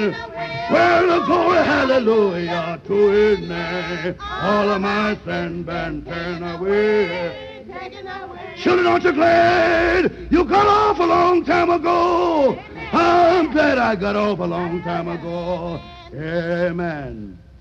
name. Well, glory, hallelujah to his name. All of my sin been turned away. Children, aren't you glad you got off a long time ago? I'm glad I got off a long time ago. Amen.